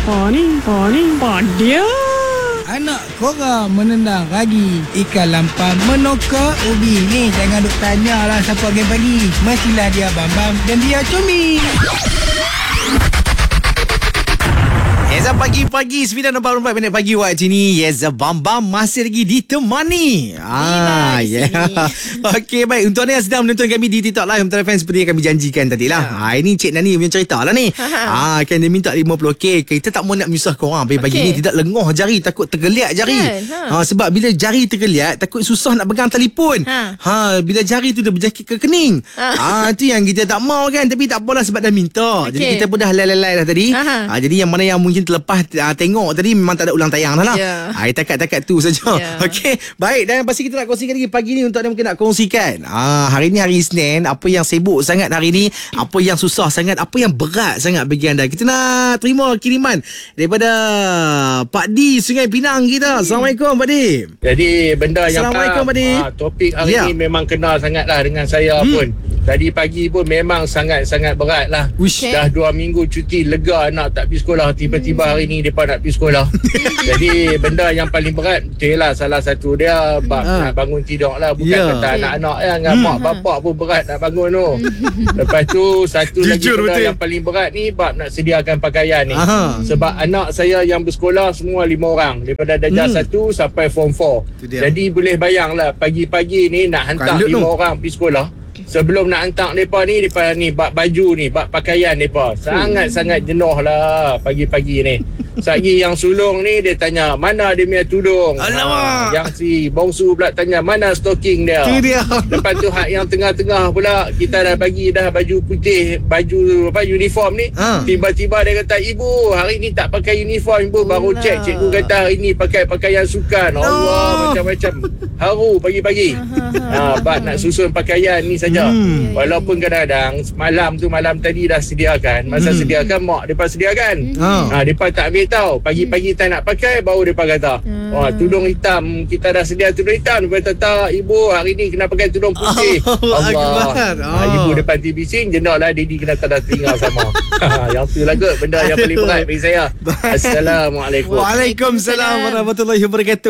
Padia. Anak korang menendang ragi, ikan lampam menokak ubi. Ni jangan duk tanyalah siapa game pagi. Mestilah dia Bambam dan dia Cumi. Yes, pagi-pagi 9.44 minit pagi waktu ni. Yes, Bambam masih lagi ditemani. Okey, baik. Untuk anda yang sedang menonton kami di TikTok Live Antara Fans seperti yang kami janjikan tadi lah. Ini Cik Nani punya cerita lah ni. Kan dia minta 50k. Kita tak mau nak menyusah korang pagi-pagi ni. Tidak lengoh jari, takut tergeliat jari. Sebab bila jari tergeliat, takut susah nak pegang telefon. Bila jari tu dah berjangkit ke kening. Itu yang kita tak mau kan. Tapi tak apalah sebab dah minta. Jadi kita pun dah lalai dah tadi. Jadi yang mana yang mungkin terlepas tengok tadi memang tak ada ulang tayang dah lah. Takat-takat tu saja. Okey, baik. Dan pasti kita nak kongsikan lagi pagi ni untuk anda mungkin nak kongsikan. Hari ni hari Isnin, apa yang sibuk sangat hari ni, apa yang susah sangat, apa yang berat sangat bagi anda. Kita nak terima kiriman daripada Pak D Sungai Pinang kita. Assalamualaikum Pak D. Jadi benda yang Assalamualaikum Pak D. Topik hari ni memang kenal sangatlah dengan saya pun. Tadi pagi pun memang sangat-sangat berat lah. Dah 2 minggu cuti, lega anak tak pergi sekolah. Tiba-tiba hari ni mereka nak pergi sekolah. Jadi benda yang paling berat betul lah, salah satu dia nak bangun tidur lah. Bukan kata anak-anak dengan mak bapak pun berat nak bangun tu. Lepas tu satu lagi benda yang paling berat ni bab nak sediakan pakaian ni. Sebab anak saya yang bersekolah semua 5 orang, daripada darjah 1 sampai form 4. Jadi boleh bayang lah pagi-pagi ni nak hantar 5 orang pergi sekolah. Sebelum nak hantar mereka ni bab baju ni, bab pakaian mereka sangat-sangat jenuh lah pagi-pagi ni. Sagi yang sulung ni dia tanya mana dia punya tudung. Yang si bongsu pula tanya mana stocking dia. Lepas tu hak yang tengah-tengah pula kita dah bagi dah baju putih, baju uniform ni. Tiba-tiba dia kata, ibu hari ni tak pakai uniform ibu. Baru cek, cikgu kata hari ni pakai pakaian sukan. Allah, macam-macam haru pagi-pagi. Bab nak susun pakaian ni saja. Walaupun kadang-kadang malam tadi dah sediakan. Masa sediakan mak mereka sediakan. Mereka tak ambil tahu. Pagi-pagi tak nak pakai, baru mereka kata tudung hitam, kita dah sedia tudung hitam. Mereka kata tak ibu hari ni kena pakai tudung putih. Allah. Ibu depan TV bising, jenak lah Didi kena tanda telinga sama. Yang tu lah kot benda yang paling berat bagi saya. Assalamualaikum. Waalaikumsalam warahmatullahi wabarakatuh.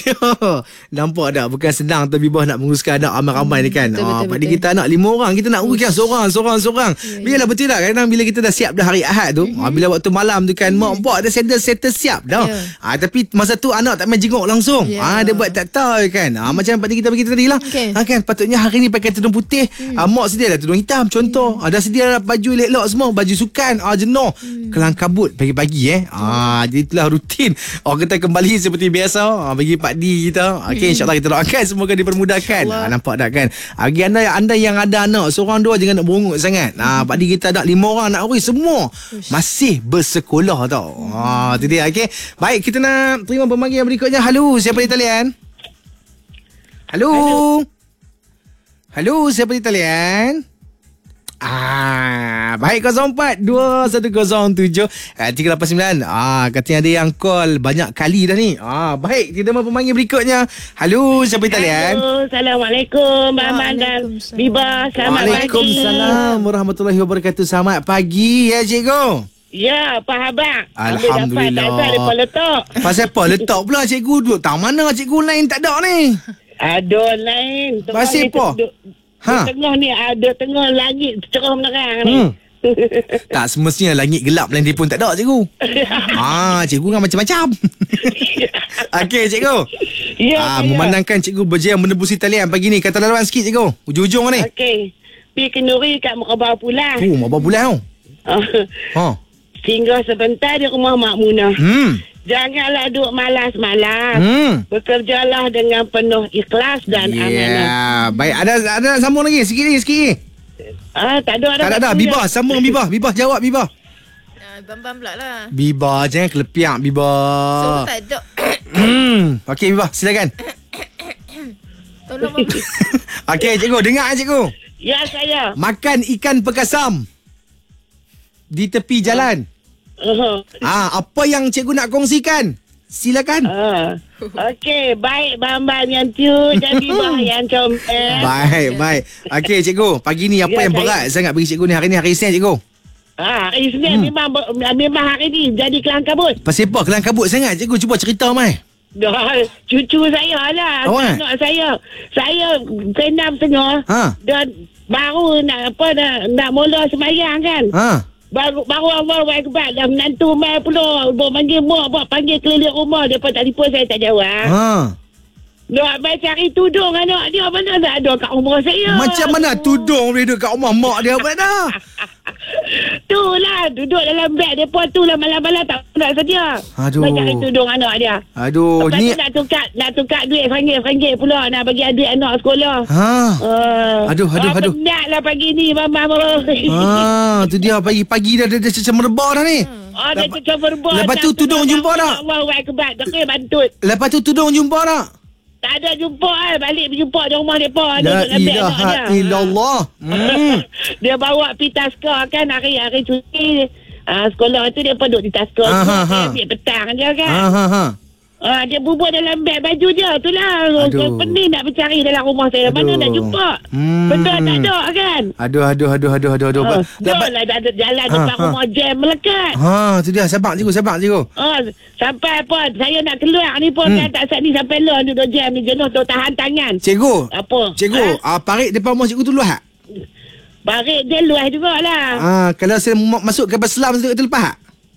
Nampak tak, bukan senang Tabibah nak menguruskan anak ramai-ramai ni kan. Pada kita anak 5 orang, kita nak uruskan seorang. Biarlah betul tak, kadang bila kita dah siap dah hari Ahad tu, bila waktu malam tu kan mak bawa dah settle siap dah. Tapi masa tu anak tak main jenguk langsung. Dia buat tak tahu kan. Macam pada kita bagi tadi lah. Kan patutnya hari ni pakai tudung putih, mak sedia dah tudung hitam contoh. Dah sedia dah baju elok semua, baju sukan, jenuh. Kelang kabut pagi-pagi jadi itulah rutin. Orang kata kembali seperti biasa bagi Pak D kita. InsyaAllah kita doakan semoga dipermudahkan. Nampak tak kan. Bagi anda yang ada anak seorang dua, jangan nak berungut sangat. Pak D kita ada 5 orang nak urus semua masih bersekolah tau. Itu dia. Baik, kita nak terima pemanggil yang berikutnya. Halo, siapa di talian? Halo, siapa di talian? Baik, 042107 389. Katanya ada yang call banyak kali dah ni. Baik, kita mau pemanggil berikutnya. Halo, siapa di talian? Halo, Assalamualaikum Maman dan Biba. Selamat pagi. Waalaikumsalam warahmatullahi wabarakatuh. Selamat pagi ya cikgu. Ya, Pak Abang. Alhamdulillah. Lepas letak. Pasal apa letak pula cikgu duduk tang mana cikgu lain tak ada ni? Ada lain. Pasal apa? Tengah ni ada tengah langit cerah menerang ni. Tak semestinya langit gelap lain dia pun tak ada cikgu. Cikgu kan macam-macam. Okey cikgu. Memandangkan cikgu berjaya menembusi talian pagi ni, kata laluan sikit cikgu. Ujung-ujung ni. Okey. Pi Kenuri kat Mekabah Pulang. Mekabah Pulang. Singgah sebentar di rumah Mak Munah. Janganlah duduk malas-malas. Bekerjalah dengan penuh ikhlas dan amanah. Baik, ada nak sambung lagi sikit lagi. Tak ada. Bibah sambung Bibah jawab Bibah. Bambam pula lah. Bibah jangan kelepiak Bibah. So tak ada. Okey Bibah silakan. Tolong Bambam. Okey cikgu, dengar cikgu. Ya saya. Makan ikan pekasam di tepi jalan. Apa yang cikgu nak kongsikan? Silakan. Okey, baik Bambam yang tu jadi yang comel. Baik. Okey cikgu, pagi ni apa yang berat sangat bagi cikgu ni hari ni hari Isnin cikgu? Hari Senin memang hari ni jadi kelang kabut. Pasal apa kelang kabut sangat? Cikgu cuba cerita mai. Dah, cucu saya lah. Awak? Anak saya. Saya ke-6 tengah. Dan baru nak mula sembahyang kan. Baru Allah Akbar. Dah menantu mai pula. Bawa panggil mak. Bawa panggil keliling rumah. Dia pun telefon saya tak jawab. Nak main cari tudung anak dia. Mana tak ada kat rumah saya. Macam mana tudung boleh duduk kat rumah mak dia apa dah? Itulah. Duduk dalam beg dia pun tu lah. Malam-malam tak nak sedia. Aduh. Main cari tudung anak dia. Aduh. Lepas Ni tu nak tukar duit RM1 pula. Nak bagi adik anak sekolah. Aduh. Penat lah pagi ni Mama. Tu dia pagi-pagi dah macam merebak dah ni. Dah macam berbah. Lepas tu tudung jumpa tak? Allah Akbar. Tak kena bantut. Lepas tu tudung jumpa tak? Tak ada jumpa balik berjumpa di rumah mereka. La ilaha illallah. Dia bawa pergi taska kan hari-hari cuti. Sekolah tu dia duduk di taska. Ambil petang je kan. Dia bubur dalam beg baju dia. Itulah. Pening nak bercari dalam rumah saya. Mana nak jumpa. Betul tak ada kan. Aduh. Lah jalan depan rumah jam melekat. Tu dia. Sabar cikgu. Sampai pun saya nak keluar ni pun kan tak saat ni sampai lah duduk jam ni. Jenuh tu tahan tangan. Cikgu. Apa? Cikgu. Parit depan rumah cikgu tu luas tak? Parit dia luas jugalah. Kalau saya masuk kapal selam tu lepas tak?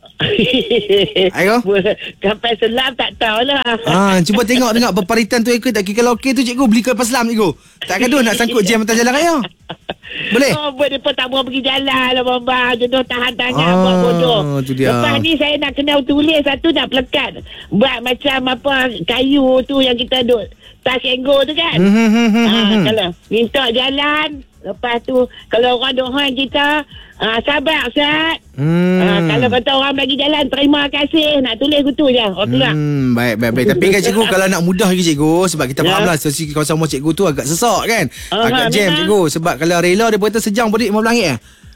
Ayo. Kapal selam tak tahulah. Cuba tengok berparitan tu ikut tak. Kalau okey tu cikgu beli kapal selam cikgu. Tak gaduh nak sangkut jam atas jalan raya. Boleh? Dia pun tak mau pergi jalan lah Bamba. Jodoh tahan tangan buat bodoh. Tu dia. Lepas ni saya nak kena tulis satu nak pelekat. Buat macam kayu tu yang kita duk tas enggo tu kan. Kalau minta jalan. Lepas tu kalau orang doa kita sabar Ustaz. Kalau kata orang bagi jalan terima kasih. Nak tulis gitu je. Baik. Tapi kan cikgu kalau nak mudah lagi cikgu. Sebab kita faham lah situasi kawasan rumah cikgu tu agak sesak kan. Agak jam cikgu. Sebab kalau rela dia berkata sejam balik RM15.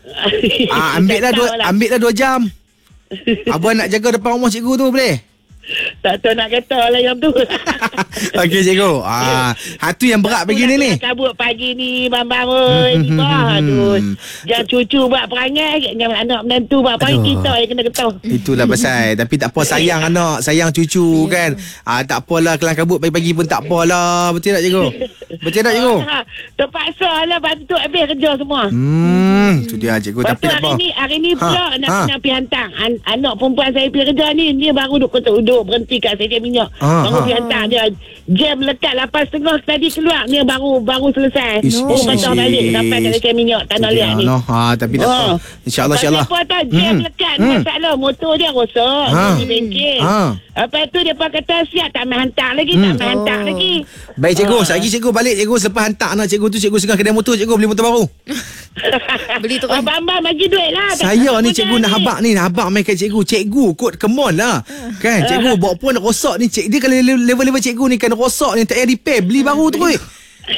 Ambil lah 2 jam. Abang nak jaga depan rumah cikgu tu boleh? Tak tahu nak kata lah yang tu. Okey cikgu. Tu yang berat begini ni. Kabut pagi ni Bambang aduh. Jangan cucu buat perangai. Jangan anak menantu buat perangai. Kita yang kena ketahu. Itulah pasal. Tapi tak apa sayang anak. Sayang cucu kan. Tak apalah kelang kabut pagi-pagi pun tak apalah. Betul tak cikgu? Betul tak cikgu? Terpaksa lah bantu habis kerja semua. Tu dia cikgu. Tapi tak apa. Hari ni pula nak kena pergi hantar. Anak perempuan saya pergi kerja ni. Dia baru duduk berhenti kat sedia minyak. Baru pergi hantar dia. Jam lekat 8.30 tadi keluar. Dia baru selesai. Patah balik sampai kat sedia minyak Tanah Liat ni. Tapi tak apa. InsyaAllah. Apa tu jam lekat. Masalah motor dia rosak. Di bengkel. Lepas tu dia pun kata siap tak main hantar lagi. Baik cikgu. Lagi cikgu balik cikgu. Selepas hantar anak cikgu tu cikgu segera kedai motor cikgu beli motor baru. Beli tu kan. Bambang bagi duit lah. Saya ni cikgu nak habak ni. Nak habak main kat cikgu. Cikgu kot come on lah. Kan cikgu bawa pun rosak ni. Dia kalau level-level cikgu ni kan rosak ni. Tak payah repair. Beli baru tu kot.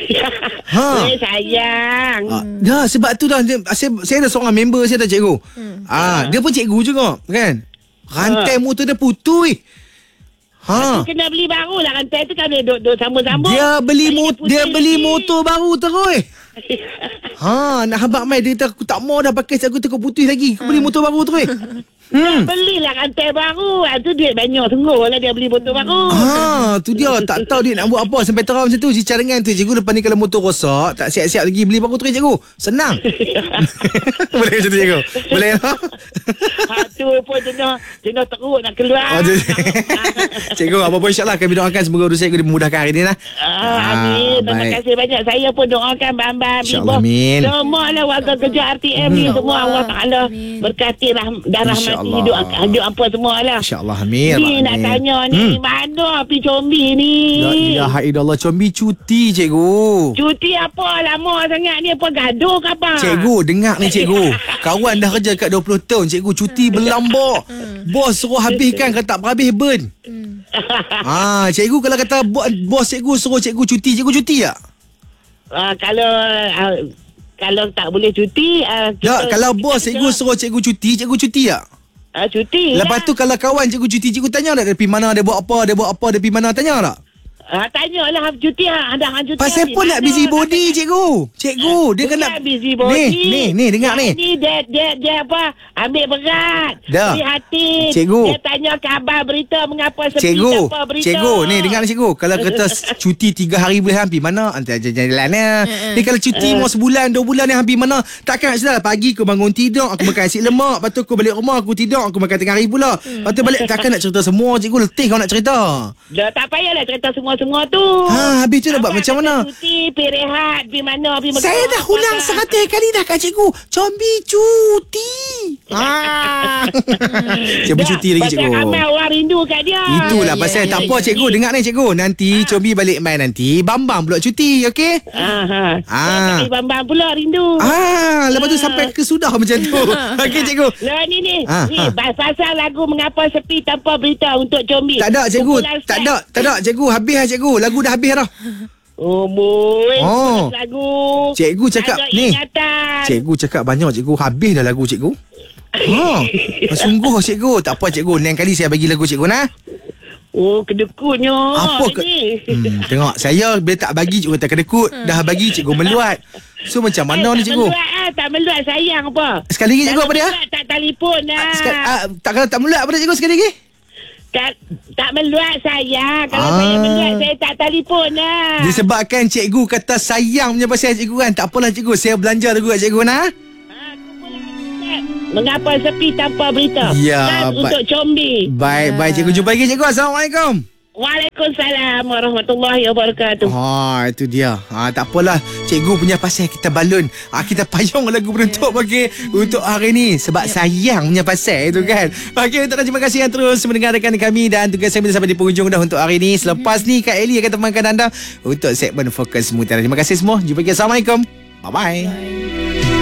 Sayang. Sebab tu dah saya ada seorang member saya dah cikgu. Dia pun cikgu juga kan. Rantai motor dia putus. Kena beli baru lah. Rantai tu kan duduk sambung-sambung. Dia beli motor baru terus. Nak habak mai dia kata aku tak mau dah pakai aku takut putih lagi. Aku beli motor baru terus. Belilah rantai baru. Tu duit banyak sungguh lah dia beli motor baru. Tu dia tak tahu dia nak buat apa sampai terang macam tu. Si cadangan tu cikgu lepas ni kalau motor rosak tak siap-siap lagi beli baru terus cikgu. Senang. Boleh macam tu cikgu? Boleh. Tu pun jenuh teruk nak keluar. Cikgu apa pun insyaAllah kami doakan semoga urusan cikgu dimudahkan hari ni lah. Amin. Terima kasih banyak. Saya pun doakan Bambang InsyaAllah amin. Semua lah warga kerja RTM ni semua Allah Ta'ala berkati dan rahmati hidup apa semua lah. InsyaAllah amin. Ni nak tanya ni mana pergi Combi ni? La ilaha illallah. Combi cuti cikgu. Cuti apa lama sangat ni? Apa gaduh ke apa? Cikgu dengar ni cikgu. Kawan dah kerja kat 20 tahun cikgu cuti berlambak. Bos suruh habiskan. Kalau tak habis burn. Cikgu kalau kata bos cikgu suruh cikgu cuti tak? Kalau tak boleh cuti kalau bos cikgu suruh cikgu cuti tak? Cuti lepas tu kalau kawan cikgu cuti cikgu tanya tak dia pergi mana, dia buat apa, dia pergi mana, tanya tak? Tanyalah cuti ada cuti. Pasal pun nak busy body cikgu. Cikgu, dia kena busy body. Ni dengar ni. Ni dia apa? Ambil berat. Dah. Prihatin. Cikgu. Dia tanya khabar berita mengapa sepi Cikgu, tanpa berita. cikgu, ni dengar ni cikgu. Kalau kata cuti 3 hari boleh hampir mana? Antara jalan ni. Ni kalau cuti mau sebulan, 2 bulan ni hampir mana? Takkan sudah pagi aku bangun tidur, aku makan nasi lemak, lepas tu aku balik rumah, aku tidur, aku makan tengah hari pula. Lepas tu balik takkan nak cerita semua cikgu, letih kau nak cerita. Dah tak payahlah cerita semua tu. Habis tu nak buat macam mana? Cuti, pergi rehat, pergi mana, pergi Saya dah ulang 100 kali dah kat cikgu. Combi cuti. Combi cuti lagi cikgu. Pasal ramai orang rindu kat dia. Itulah pasal tak apa cikgu. Dengar ni cikgu. Nanti Combi balik main nanti. Bambang pula cuti, okey? Bambang pula rindu. Lepas tu sampai ke sudah macam tu. Okey cikgu. Lah ni pasal lagu mengapa sepi tanpa berita untuk Combi. Tak ada cikgu. Tak ada cikgu. Habis lah cikgu. Lagu dah habis dah. Oh boy. Lagu. Cikgu cakap ni. Cikgu cakap banyak cikgu. Habis dah lagu cikgu. Sungguh cikgu. Tak apa cikgu. Lain kali saya bagi lagu cikgu nah. Oh, kedekutnya. Apa tengok saya bila tak bagi cikgu kata kedekut. Dah bagi cikgu meluat. So macam mana ni cikgu? Tak meluat sayang apa? Sekali lagi cikgu apa dia? Tak telefon dah. Kalau tak meluat apa dia cikgu sekali lagi? Tak meluat sayang. Kalau saya meluat saya tak telefon dah. Disebabkan cikgu kata sayang punya pasal cikgu kan. Tak apalah cikgu. Saya belanja lagu kat cikgu nah. Mengapa sepi tanpa berita? Ya, untuk Combi. Baik cikgu. Jumpa lagi cikgu. Assalamualaikum. Waalaikumsalam warahmatullahi wabarakatuh. Itu dia. Tak apalah. Cikgu punya pasal kita balun. Kita payung lagu beruntuk bagi untuk hari ni. Sebab sayang punya pasal itu kan. Okey, terima kasih yang terus mendengarkan kami. Dan tugas saya sampai di penghujung dah untuk hari ni. Selepas ni Kak Ellie akan temankan anda untuk segmen Fokus Mutiara. Terima kasih semua. Jumpa lagi. Assalamualaikum. Bye-bye.